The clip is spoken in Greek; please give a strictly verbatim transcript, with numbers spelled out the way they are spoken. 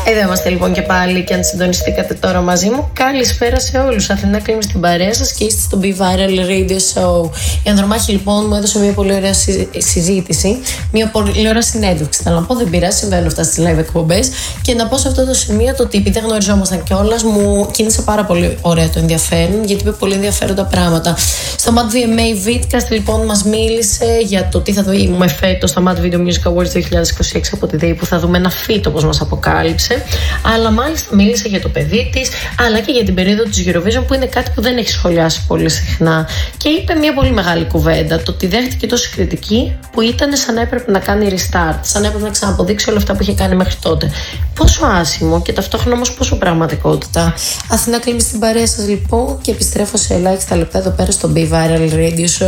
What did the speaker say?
Εδώ είμαστε λοιπόν και πάλι και αν συντονιστήκατε τώρα μαζί μου. Καλησπέρα σε όλους. Αθηνά Κλίμη στην παρέα σας και είστε στο Be Viral Radio Show. Η Ανδρομάχη λοιπόν μου έδωσε μια πολύ ωραία συζήτηση, μια πολύ ωραία συνέντευξη. Θέλω να πω, δεν πειράζει, συμβαίνουν αυτά στις live εκπομπές. Και να πω σε αυτό το σημείο το ότι επειδή δεν γνωριζόμασταν κιόλας, μου κίνησε πάρα πολύ ωραία το ενδιαφέρον, γιατί είπε πολύ ενδιαφέροντα πράγματα. Στο Mad βι εμ έι Vidcast λοιπόν μας μίλησε για το τι θα δούμε φέτος στα Mad Video Music Awards δύο χιλιάδες είκοσι έξι από τη ΔΕΗ, που θα δούμε ένα φύτο όπως μας αποκάλυψε. Αλλά μάλιστα μίλησε για το παιδί της, αλλά και για την περίοδο της Eurovision, που είναι κάτι που δεν έχει σχολιάσει πολύ συχνά. Και είπε μια πολύ μεγάλη κουβέντα, το ότι δέχτηκε τόση κριτική που ήταν σαν να έπρεπε να κάνει restart, σαν να έπρεπε να ξαναποδείξει όλα αυτά που είχε κάνει μέχρι τότε. Πόσο άσχημο και ταυτόχρονα όμως πόσο πραγματικότητα. Αθηνά Κλίμη στην παρέα σας λοιπόν και επιστρέφω σε ελάχιστα λεπτά εδώ πέρα στο Be Viral Radio Show.